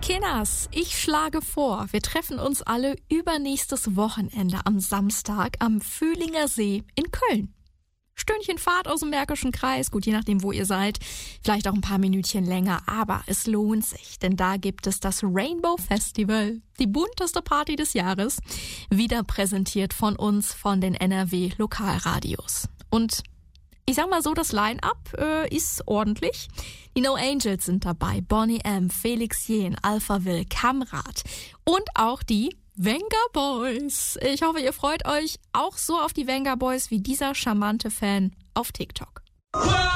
Kinders, ich schlage vor, wir treffen uns alle übernächstes Wochenende am Samstag am Fühlinger See in Köln. Stündchen Fahrt aus dem Märkischen Kreis, gut, je nachdem, wo ihr seid, vielleicht auch ein paar Minütchen länger, aber es lohnt sich, denn da gibt es das Rainbow Festival, die bunteste Party des Jahres, wieder präsentiert von uns, von den NRW-Lokalradios. Und ich sag mal so, das Line-Up ist ordentlich. Die No Angels sind dabei, Boney M., Felix Jähn, Alphaville, Kamrat und auch die Venga Boys. Ich hoffe, ihr freut euch auch so auf die Venga Boys wie dieser charmante Fan auf TikTok.